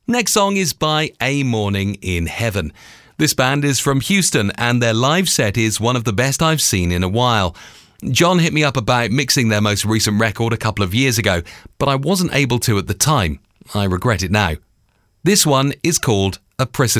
Next song is by A Morning in Heaven. This band is from Houston and their live set is one of the best I've seen in a while. John hit me up about mixing their most recent record a couple of years ago, but I wasn't able to at the time. I regret it now. This one is called Apricity.